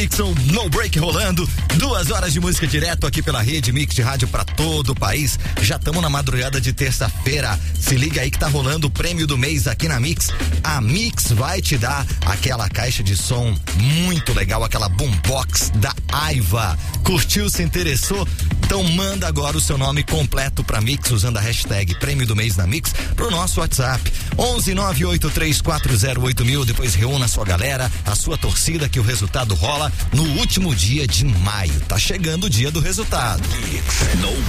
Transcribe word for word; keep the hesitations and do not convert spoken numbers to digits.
No Break rolando, duas horas de música direto aqui pela Rede Mix de rádio pra todo o país. Já estamos na madrugada de terça-feira. Se liga aí que tá rolando o prêmio do mês aqui na Mix. A Mix vai te dar aquela caixa de som muito legal, aquela boombox da Aiva. Curtiu, se interessou? Então manda agora o seu nome completo pra Mix usando a hashtag prêmio do mês na Mix pro nosso WhatsApp onze nove oito três quatro zero oito mil. Depois reúna a sua galera, a sua torcida, que o resultado rola no último dia de maio. Tá chegando o dia do resultado. No